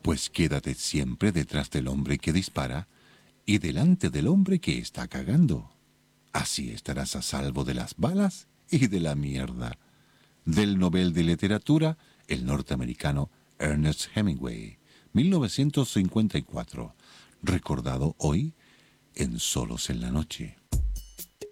Pues quédate siempre detrás del hombre que dispara y delante del hombre que está cagando. Así estarás a salvo de las balas y de la mierda. Del Nobel de Literatura, el norteamericano Ernest Hemingway, 1954, recordado hoy en Solos en la Noche.